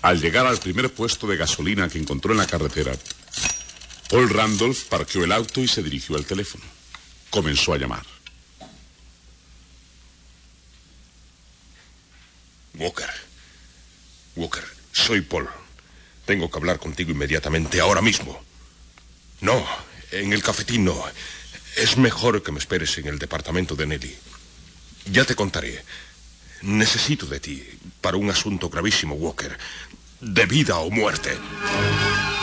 Al llegar al primer puesto de gasolina que encontró en la carretera, Paul Randolph parqueó el auto y se dirigió al teléfono. Comenzó a llamar. Walker, soy Paul. Tengo que hablar contigo inmediatamente, ahora mismo. No, en el cafetín no. Es mejor que me esperes en el departamento de Nellie. Ya te contaré. Necesito de ti para un asunto gravísimo, Walker. De vida o muerte.